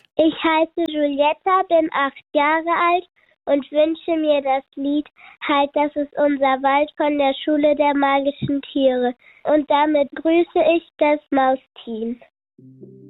Ich heiße Julietta, bin 8 Jahre alt und wünsche mir das Lied Halt, das ist unser Wald von der Schule der magischen Tiere. Und damit grüße ich das Mausteam.